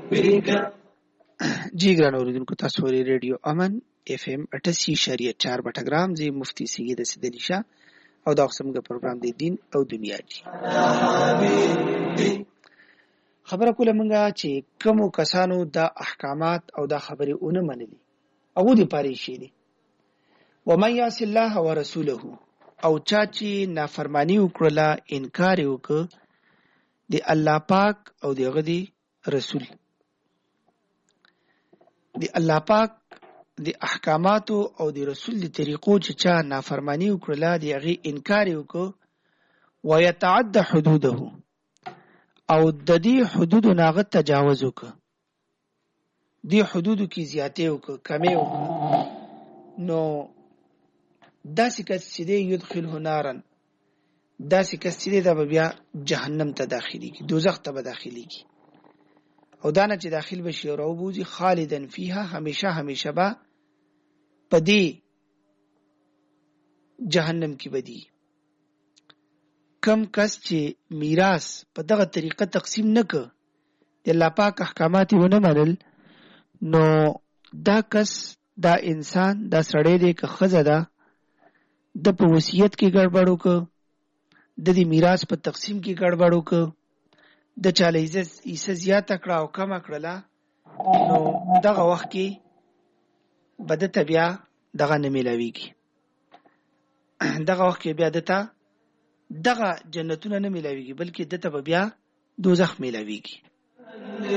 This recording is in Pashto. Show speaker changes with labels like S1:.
S1: जी ګران اوریدونکو تاسو ورې ریډیو امن اف ام 88.4 بټګرام زی مفتی سید سیدلی شاه او دا قسمه پروګرام دی دین او دنیا دی خبره کوله مونږه چې کوم کسانو دا احکامات او دا خبره اونه منلي او دې پاره شي دي ومن یعص الله ورسوله او چا چې نافرمانی وکړه انکار وکړه دی الله پاک او دیغه دی رسول دی الله پاک دی احکاماتو او دی رسول دی طریقو چې چا نافرمانی وکړه دی هغه انکار وکړه ويتعد حدوده او د دې حدود ناغه تجاوز وکړه دی حدود کی زیاته وکړه کمه وکړه نو داسې کس چې دی يدخله نارن داسې کس چې دی د بیا جهنم ته داخليږي دوزخ ته داخليږي او دانه چې داخل بشي او بوزي خالدن فيها همیشه با پدې جهنم کې بدی کم کس چې میراث په دغه طریقه تقسیم نکړ د الله پاک احکامات ونه منل نو دا کس دا انسان دا سړی دی که خزه ده د په وصیت کې ګډوډ وکړ د دې میراث په تقسیم کې ګډوډ وکړ د چاله عزت زیاته کړه او کم کړله نو دغه وخت کې بد طبيعه دغه نه ملاويږي دغه وخت کې بیا دته دغه جنتونه نه ملاويږي بلکې دته بیا دوزخ ملاويږي